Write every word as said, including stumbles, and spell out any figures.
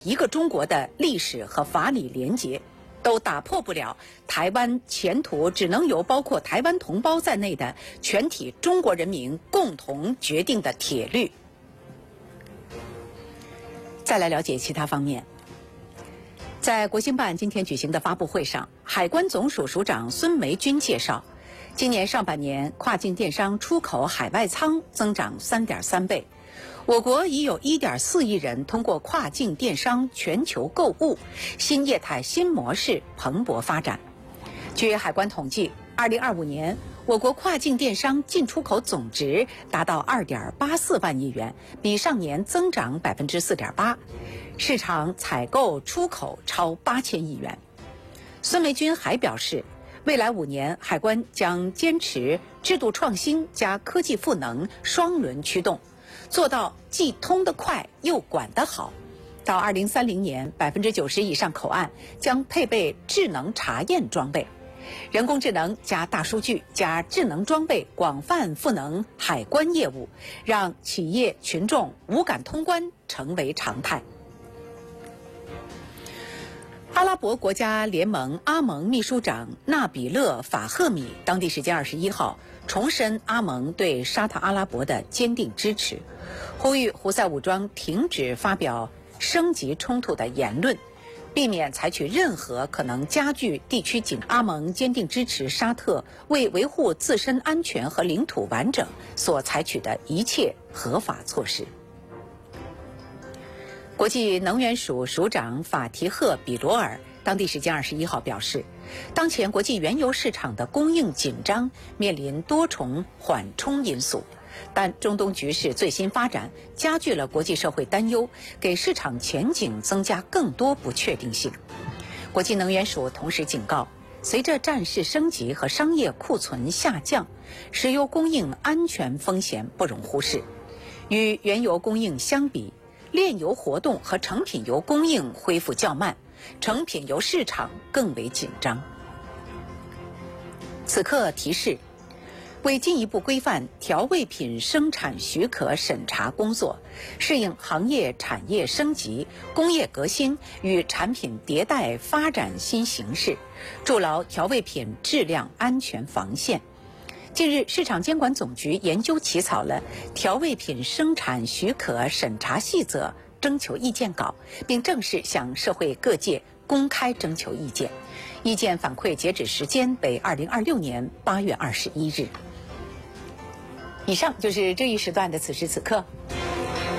一个中国的历史和法理连结，都打破不了台湾前途只能由包括台湾同胞在内的全体中国人民共同决定的铁律。再来了解其他方面。在国新办今天举行的发布会上，海关总署署长孙维军介绍，今年上半年跨境电商出口海外仓增长 三点三 倍。我国已有 一点四亿人通过跨境电商全球购物，新业态新模式蓬勃发展。据海关统计，二零二五年我国跨境电商进出口总值达到 二点八四万亿元，比上年增长 百分之四点八， 市场采购出口超八千亿元。孙维军还表示，未来五年海关将坚持制度创新加科技赋能双轮驱动，做到既通得快又管得好。到二零三零年， 百分之九十 以上口岸将配备智能查验装备，人工智能加大数据加智能装备广泛赋能海关业务，让企业群众无感通关成为常态。阿拉伯国家联盟阿盟秘书长纳比勒·法赫米当地时间二十一号重申阿盟对沙特阿拉伯的坚定支持，呼吁胡塞武装停止发表升级冲突的言论，避免采取任何可能加剧地区紧张。阿盟坚定支持沙特为维护自身安全和领土完整所采取的一切合法措施。国际能源署署长法提赫·比罗尔当地时间二十一号表示，当前国际原油市场的供应紧张，面临多重缓冲因素，但中东局势最新发展加剧了国际社会担忧，给市场前景增加更多不确定性。国际能源署同时警告，随着战事升级和商业库存下降，石油供应安全风险不容忽视。与原油供应相比，炼油活动和成品油供应恢复较慢，成品油市场更为紧张。此刻提示，为进一步规范调味品生产许可审查工作，适应行业产业升级、工业革新与产品迭代发展新形势，筑牢调味品质量安全防线。近日，市场监管总局研究起草了调味品生产许可审查细则征求意见稿，并正式向社会各界公开征求意见。意见反馈截止时间为二零二六年八月二十一日。以上就是这一时段的此时此刻。